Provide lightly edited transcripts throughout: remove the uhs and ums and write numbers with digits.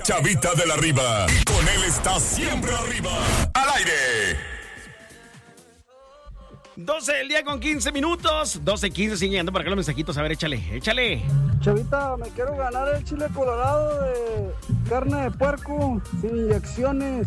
Chavita de la Riva. Y con él está siempre arriba. Al aire. 12 del día con 15 minutos. 12:15, siguiendo para acá los mensajitos. A ver, échale. Chavita, me quiero ganar el chile colorado de carne de puerco, sin inyecciones.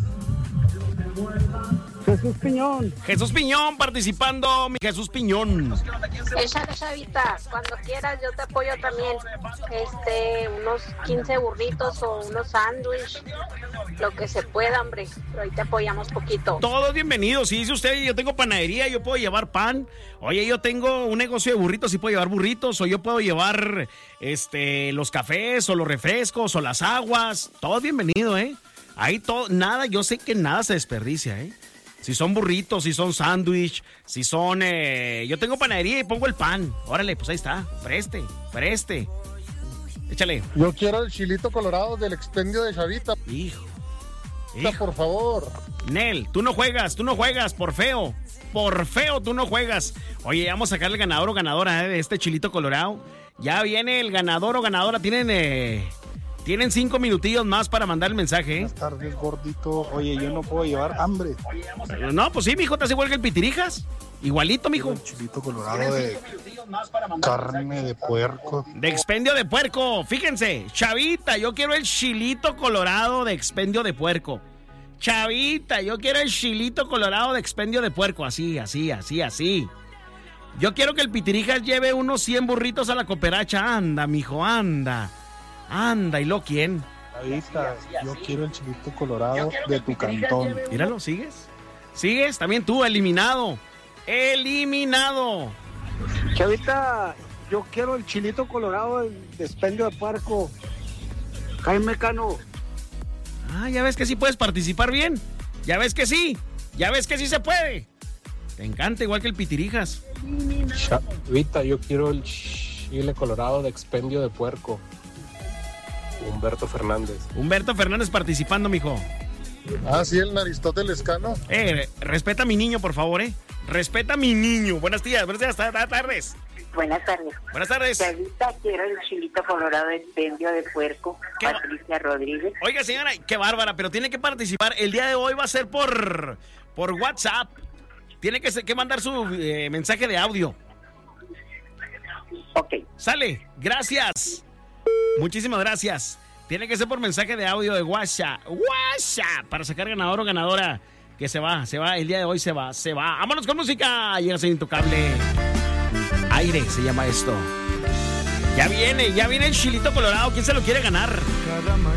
Jesús Piñón participando, mi Jesús Piñón. Échale, Chavita, cuando quieras yo te apoyo también. Unos 15 burritos o unos sándwiches, lo que se pueda, hombre. Pero ahí te apoyamos poquito. Todos bienvenidos. Si dice usted, yo tengo panadería, yo puedo llevar pan. Oye, yo tengo un negocio de burritos y puedo llevar burritos. O yo puedo llevar los cafés o los refrescos o las aguas. Todos bienvenidos, Ahí todo, nada, yo sé que nada se desperdicia, Si son burritos, si son sándwich, si son... yo tengo panadería y pongo el pan. Órale, pues ahí está. Preste. Échale. Yo quiero el chilito colorado del expendio de Chavita. Hijo. Por favor. Nel, tú no juegas, por feo. Por feo tú no juegas. Oye, vamos a sacar el ganador o ganadora de este chilito colorado. Ya viene el ganador o ganadora. Tienen 5 minutillos más para mandar el mensaje. Buenas tardes, gordito. Oye, yo no puedo llevar hambre. No, pues sí, mijo, te hace igual que el pitirijas. Igualito, mijo. El chilito colorado de carne de puerco. De expendio de puerco. Fíjense, Chavita, yo quiero el chilito colorado de expendio de puerco. Chavita, yo quiero el chilito colorado de expendio de puerco. Así. Yo quiero que el pitirijas lleve unos 100 burritos a la cooperacha. Anda, mijo, anda. ¿Y lo quién? Chavita, yo quiero el chilito colorado de tu cantón. Míralo, ¿sigues? También tú, eliminado. Chavita, yo quiero el chilito colorado del expendio de puerco. Jaime Cano. Ya ves que sí puedes participar bien. Ya ves que sí se puede. Te encanta, igual que el pitirijas. Chavita, yo quiero el chile colorado de expendio de puerco. Humberto Fernández participando, mijo. Sí, el Aristóteles Cano. Respeta a mi niño, por favor, Respeta a mi niño. Buenas tardes. Buenas tardes. Chavita, quiero el chilito colorado de expendio de puerco. Patricia Rodríguez. Oiga, señora, qué bárbara, pero tiene que participar. El día de hoy va a ser por WhatsApp. Tiene que mandar su mensaje de audio. Ok. Sale, gracias. Muchísimas gracias. Tiene que ser por mensaje de audio de WhatsApp. Para sacar ganador o ganadora. Que se va. El día de hoy se va. Vámonos con música. Llega a ser intocable. Aire se llama esto. Ya viene el chilito colorado. ¿Quién se lo quiere ganar?